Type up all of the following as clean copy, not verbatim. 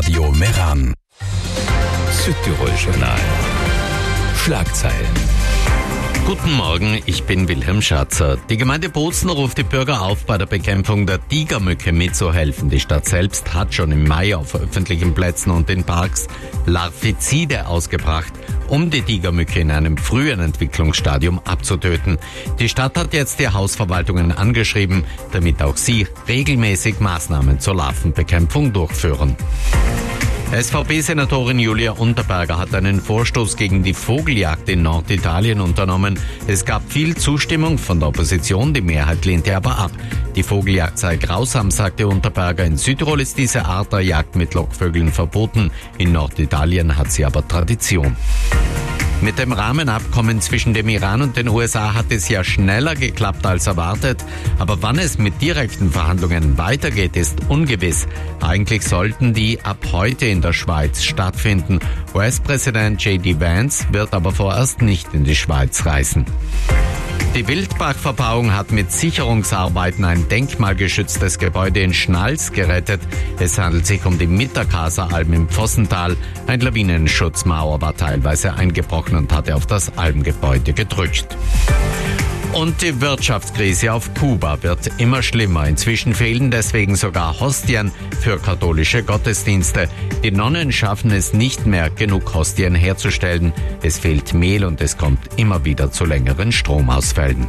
Stadtradio Meran. Südtirol-Journal. Schlagzeilen. Guten Morgen, ich bin Wilhelm Schatzer. Die Gemeinde Bozen ruft die Bürger auf, bei der Bekämpfung der Tigermücke mitzuhelfen. Die Stadt selbst hat schon im Mai auf öffentlichen Plätzen und in Parks Larvizide ausgebracht, um die Tigermücke in einem frühen Entwicklungsstadium abzutöten. Die Stadt hat jetzt die Hausverwaltungen angeschrieben, damit auch sie regelmäßig Maßnahmen zur Larvenbekämpfung durchführen. SVP-Senatorin Julia Unterberger hat einen Vorstoß gegen die Vogeljagd in Norditalien unternommen. Es gab viel Zustimmung von der Opposition, die Mehrheit lehnte aber ab. Die Vogeljagd sei grausam, sagte Unterberger. In Südtirol ist diese Art der Jagd mit Lockvögeln verboten. In Norditalien hat sie aber Tradition. Mit dem Rahmenabkommen zwischen dem Iran und den USA hat es ja schneller geklappt als erwartet. Aber wann es mit direkten Verhandlungen weitergeht, ist ungewiss. Eigentlich sollten die ab heute in der Schweiz stattfinden. US-Präsident J.D. Vance wird aber vorerst nicht in die Schweiz reisen. Die Wildbach-Verbauung hat mit Sicherungsarbeiten ein denkmalgeschütztes Gebäude in Schnals gerettet. Es handelt sich um die Mitterkaser-Alm im Vossental. Ein Lawinenschutzmauer war teilweise eingebrochen und hatte auf das Almgebäude gedrückt. Und die Wirtschaftskrise auf Kuba wird immer schlimmer. Inzwischen fehlen deswegen sogar Hostien für katholische Gottesdienste. Die Nonnen schaffen es nicht mehr, genug Hostien herzustellen. Es fehlt Mehl und es kommt immer wieder zu längeren Stromausfällen.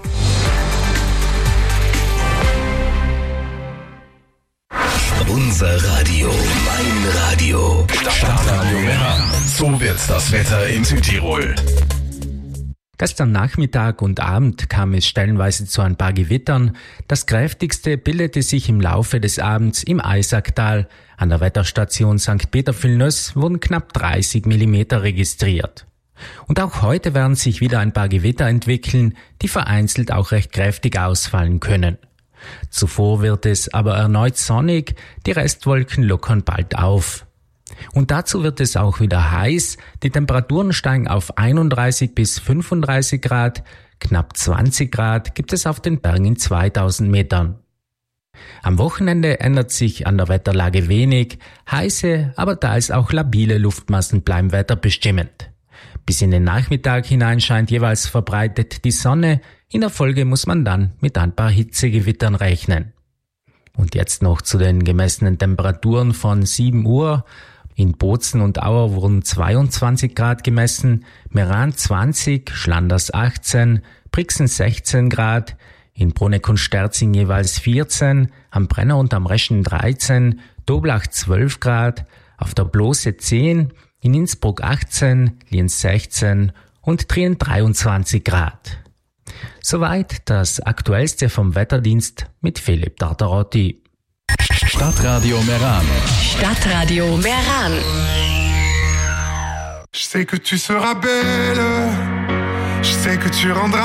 Unser Radio, mein Radio. Stadtradio Meran. So wird das Wetter in Südtirol. Gestern Nachmittag und Abend kam es stellenweise zu ein paar Gewittern. Das kräftigste bildete sich im Laufe des Abends im Eisacktal. An der Wetterstation St. Peter-Villeneuve wurden knapp 30 Millimeter registriert. Und auch heute werden sich wieder ein paar Gewitter entwickeln, die vereinzelt auch recht kräftig ausfallen können. Zuvor wird es aber erneut sonnig, die Restwolken lockern bald auf. Und dazu wird es auch wieder heiß. Die Temperaturen steigen auf 31 bis 35 Grad. Knapp 20 Grad gibt es auf den Bergen in 2000 Metern. Am Wochenende ändert sich an der Wetterlage wenig. Heiße, aber teils auch labile Luftmassen bleiben wetterbestimmend. Bis in den Nachmittag hinein scheint jeweils verbreitet die Sonne. In der Folge muss man dann mit ein paar Hitzegewittern rechnen. Und jetzt noch zu den gemessenen Temperaturen von 7 Uhr. In Bozen und Auer wurden 22 Grad gemessen, Meran 20, Schlanders 18, Brixen 16 Grad, in Bruneck und Sterzing jeweils 14, am Brenner und am Reschen 13, Doblach 12 Grad, auf der Blose 10, in Innsbruck 18, Lienz 16 und Trien 23 Grad. Soweit das Aktuellste vom Wetterdienst mit Philipp Tartarotti. Stadtradio Meran. Stadtradio Meran. Je sais que tu seras belle, je sais que tu rendras